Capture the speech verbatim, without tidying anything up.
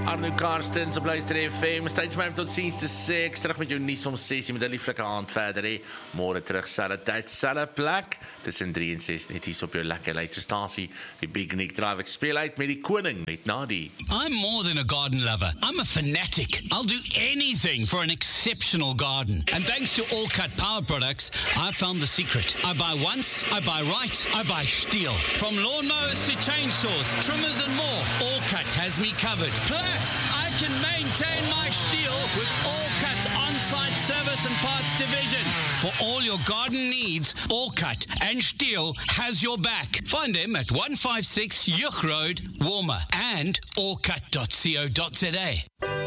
Arno Karstens op Luister F M. Is tyd vir my om tot ziens te sê. Ek is terug met jou nuus om sessie met 'n lieflike aand verder hê. Môre terug, selfe tyd, selfe plek. Tussen drie en ses net hier op jou lekker luisterstasie. Die Big Nick Drive. Ek speel uit met die koning, met Nadi. I'm more than a garden lover. I'm a fanatic. I'll do anything for an exceptional garden. And thanks to All Cut Power Products, I found the secret. I buy once, I buy right, I buy Stihl. From lawnmowers to chainsaws, trimmers and more, All Cut has me covered. Plus, I can maintain my Stihl with All Cut's on-site service and parts division. For all your garden needs, All Cut and Stihl has your back. Find them at one five six Yuch Road, Warmer, and all cut dot co dot za.